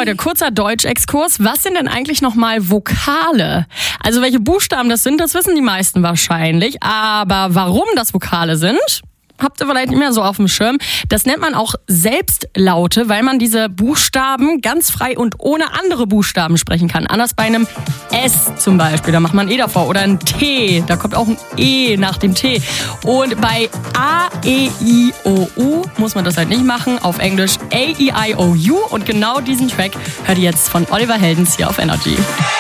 Leute, kurzer Deutschexkurs. Was sind denn eigentlich nochmal Vokale? Also welche Buchstaben das sind, das wissen die meisten wahrscheinlich. Aber warum das Vokale sind, habt ihr vielleicht nicht mehr so auf dem Schirm. Das nennt man auch Selbstlaute, weil man diese Buchstaben ganz frei und ohne andere Buchstaben sprechen kann. Anders bei einem S zum Beispiel, da macht man E davor. Oder ein T, da kommt auch ein E nach dem T. Und bei A, E, I, O, U muss man das halt nicht machen. Auf Englisch A, E, I, O, U. Und genau diesen Track hört ihr jetzt von Oliver Heldens hier auf Energy.